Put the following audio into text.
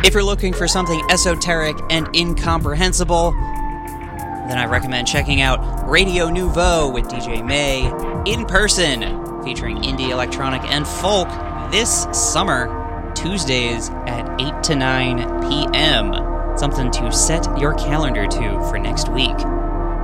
If you're looking for something esoteric and incomprehensible, then I recommend checking out Radio Nouveau with DJ May in person, featuring indie, electronic, and folk this summer, Tuesdays at 8 to 9 p.m. Something to set your calendar to for next week.